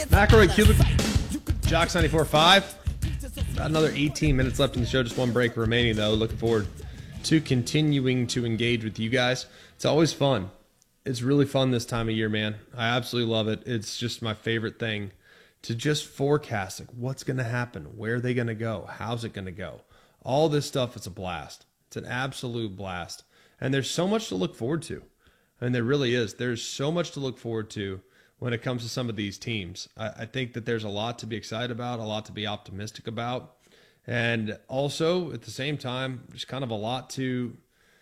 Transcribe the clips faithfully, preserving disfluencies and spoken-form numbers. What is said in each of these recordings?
Macro and Cubic, Jocks ninety-four point five. About another eighteen minutes left in the show. Just one break remaining, though. Looking forward to continuing to engage with you guys. It's always fun. It's really fun this time of year, man. I absolutely love it. It's just my favorite thing to just forecast like what's going to happen, where are they going to go, how's it going to go. All this stuff is a blast. It's an absolute blast. And there's so much to look forward to. And there really is. There's so much to look forward to when it comes to some of these teams. I, I think that there's a lot to be excited about, a lot to be optimistic about. And also, at the same time, there's kind of a lot to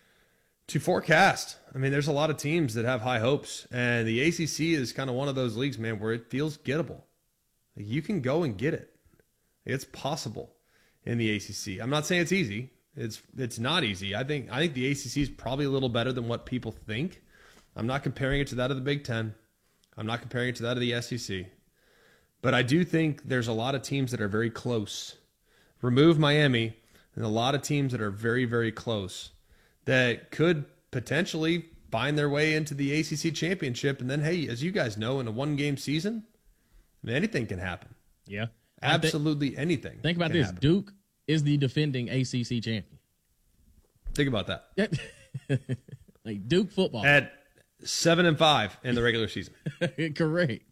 to forecast. I mean, there's a lot of teams that have high hopes. And the A C C is kind of one of those leagues, man, where it feels gettable. Like you can go and get it. It's possible in the A C C. I'm not saying it's easy. It's it's not easy. I think I think the A C C is probably a little better than what people think. I'm not comparing it to that of the Big Ten. I'm not comparing it to that of the S E C. But I do think there's a lot of teams that are very close. Remove Miami, and a lot of teams that are very, very close that could potentially find their way into the A C C championship. And then, hey, as you guys know, in a one-game season, anything can happen. Yeah. Absolutely think, anything. Think about this. Happen. Duke is the defending A C C champion. Think about that. Like Duke football. At seven and five in the regular season. Correct.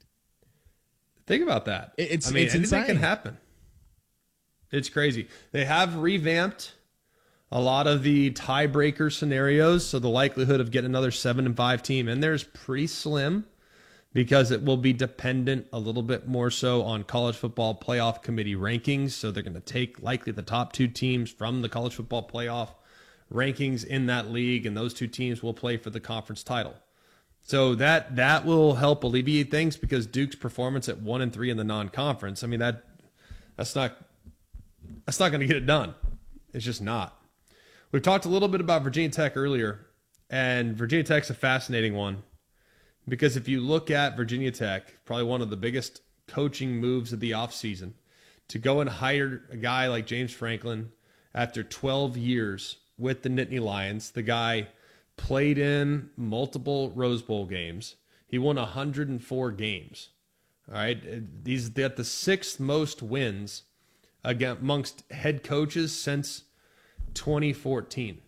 Think about that. It's, I mean, it's anything insane. can happen. It's crazy. They have revamped a lot of the tiebreaker scenarios, so the likelihood of getting another seven and five team in there is pretty slim because it will be dependent a little bit more so on college football playoff committee rankings. So they're going to take likely the top two teams from the college football playoff rankings in that league, and those two teams will play for the conference title. So that that will help alleviate things because Duke's performance at one and three in the non-conference, I mean that that's not that's not going to get it done. It's just not. We've talked a little bit about Virginia Tech earlier, and Virginia Tech's a fascinating one because if you look at Virginia Tech, probably one of the biggest coaching moves of the offseason, to go and hire a guy like James Franklin after twelve years with the Nittany Lions. The guy played in multiple Rose Bowl games. He won one hundred four games. All right. He's got the sixth most wins amongst head coaches since twenty fourteen.